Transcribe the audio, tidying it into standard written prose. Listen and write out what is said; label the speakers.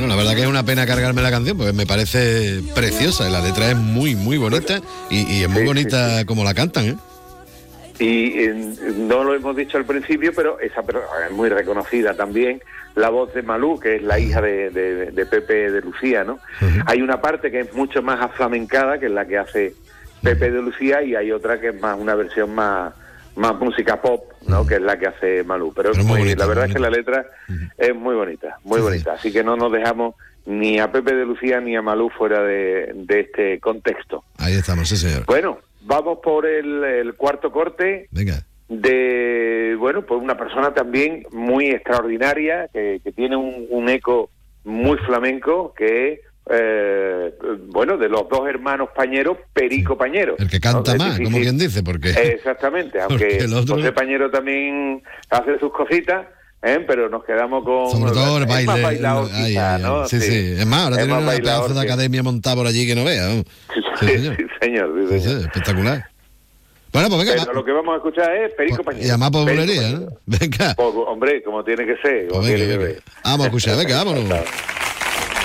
Speaker 1: Bueno, la verdad que es una pena cargarme la canción porque me parece preciosa. La letra es muy, muy bonita y es muy bonita como la cantan, ¿eh?
Speaker 2: Y no lo hemos dicho al principio, pero esa es muy reconocida también, la voz de Malú, que es la hija de Pepe de Lucía, ¿no? Uh-huh. Hay una parte que es mucho más aflamencada, que es la que hace Pepe de Lucía, y hay otra que es más una versión más música pop, ¿no? Que es la que hace Malú. Pero es muy bonita, la verdad es que la letra es muy bonita, muy bonita. Así que no nos dejamos ni a Pepe de Lucía ni a Malú fuera de este contexto.
Speaker 1: Ahí estamos, sí, señor.
Speaker 2: Bueno, vamos por el cuarto corte.
Speaker 1: Venga.
Speaker 2: Pues una persona también muy extraordinaria, que tiene un eco muy flamenco, que es, de los dos hermanos Pañero, Perico Pañero.
Speaker 1: El que canta más, como quien dice, porque...
Speaker 2: Exactamente, aunque José Pañero también hace sus cositas, pero nos quedamos con...
Speaker 1: Sobre todo el baile.
Speaker 2: Más bailador, ¿no?
Speaker 1: Sí. Es más, ahora tiene una pedazo de academia montada por allí que no vea.
Speaker 2: Sí, señor.
Speaker 1: Sí, espectacular. Bueno, pues venga.
Speaker 2: Pero lo que vamos a escuchar es Perico Pañero.
Speaker 1: Y además por bulería, ¿no? Venga.
Speaker 2: Hombre, como tiene que ser.
Speaker 1: Pues venga. Vamos a escuchar, venga, vámonos.